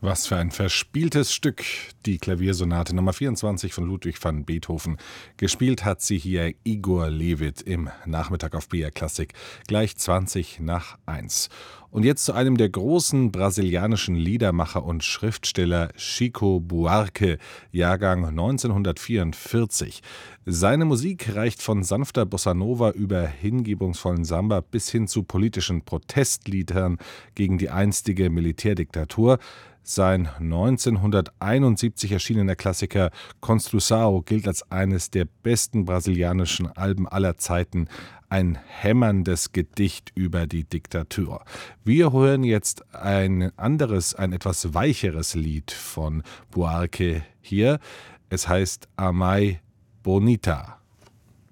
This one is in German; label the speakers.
Speaker 1: Was für ein verspieltes Stück, die Klaviersonate Nummer 24 von Ludwig van Beethoven. Gespielt hat sie hier Igor Levit im Nachmittag auf BR Klassik, gleich 20 nach 1. Und jetzt zu einem der großen brasilianischen Liedermacher und Schriftsteller, Chico Buarque, Jahrgang 1944. Seine Musik reicht von sanfter Bossa Nova über hingebungsvollen Samba bis hin zu politischen Protestliedern gegen die einstige Militärdiktatur. Sein 1971 erschienener Klassiker Construção gilt als eines der besten brasilianischen Alben aller Zeiten, ein hämmerndes Gedicht über die Diktatur. Wir hören jetzt ein anderes, ein etwas weicheres Lied von Buarque hier. Es heißt Amai Bonita.